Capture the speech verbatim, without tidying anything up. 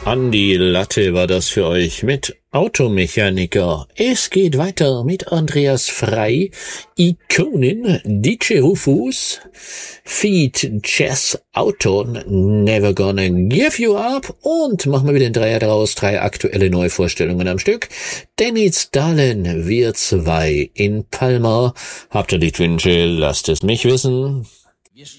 An die Latte war das für euch mit Automechaniker. Es geht weiter mit Andreas Frei, Ikonin, D J Rufus, Feed, Chess, Auton, Never Gonna Give You Up und machen wir wieder den Dreier draus, drei aktuelle Neuvorstellungen am Stück. Dennis Dahlen, wir zwei in Palma. Habt ihr Liedwünsche? Lasst es mich wissen.